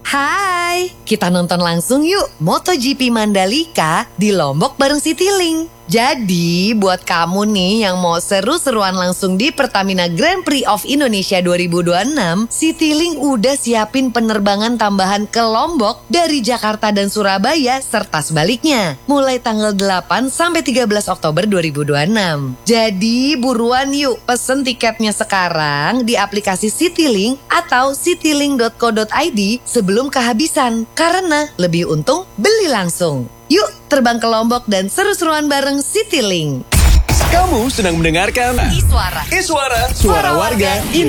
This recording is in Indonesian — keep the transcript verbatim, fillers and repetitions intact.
Hai, kita nonton langsung yuk MotoGP Mandalika di Lombok bareng Citylink. Jadi buat kamu nih yang mau seru-seruan langsung di Pertamina Grand Prix of Indonesia dua ribu dua puluh enam, Citylink udah siapin penerbangan tambahan ke Lombok dari Jakarta dan Surabaya serta sebaliknya, mulai tanggal delapan sampai tiga belas Oktober dua ribu dua puluh enam. Jadi buruan yuk pesen tiketnya sekarang di aplikasi Citylink atau citylink dot co dot i d sebelum kehabisan, karena lebih untung beli langsung. Yuk terbang ke Lombok dan seru-seruan bareng Citylink. Kamu sedang mendengarkan Iswara. Iswara, suara warga Indonesia.